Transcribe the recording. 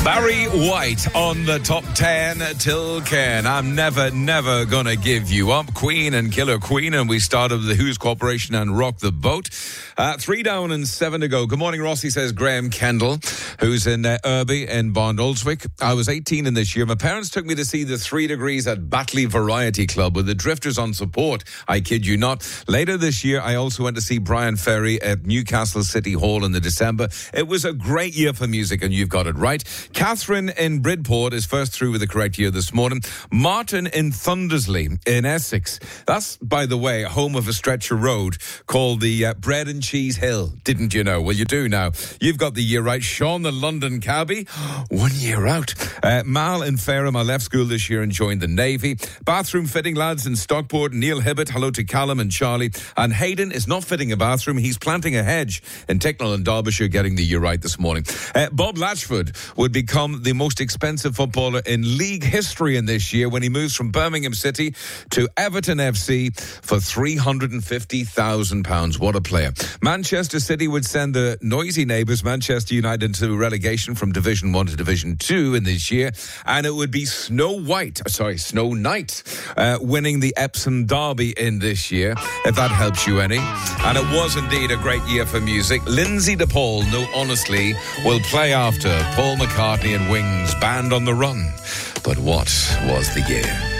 Barry White on the top 10 till Ken. I'm never gonna give you up. Queen and Killer Queen, and we started with the Who's Corporation and Rock the Boat. 3 down and 7 to go. Good morning, Rossi, says Graham Kendall, who's in Irby in Bond-Oldswick. I was 18 in this year. My parents took me to see the 3 Degrees at Batley Variety Club with the Drifters on support. I kid you not. Later this year, I also went to see Brian Ferry at Newcastle City Hall in December. It was a great year for music, and you've got it right. Catherine in Bridport is first through with the correct year this morning. Martin in Thundersley in Essex. That's, by the way, home of a stretch of road called the Bread and Cheese Hill. Didn't you know? Well, you do now. You've got the year right. Sean, the London cabbie, 1 year out. Mal in Fareham, I left school this year and joined the Navy. Bathroom fitting lads in Stockport. Neil Hibbert, hello to Callum and Charlie. And Hayden is not fitting a bathroom. He's planting a hedge in Ticknall and Derbyshire, getting the year right this morning. Bob Latchford would become the most expensive footballer in league history in this year when he moves from Birmingham City to Everton FC for £350,000. What a player. Manchester City would send the noisy neighbours Manchester United into relegation from Division 1 to Division 2 in this year, and it would be Snow Knight winning the Epsom Derby in this year, if that helps you any. And it was indeed a great year for music. Lindsay DePaul, no, honestly, will play after Paul McCartney and Wings, Band on the Run. But what was the year?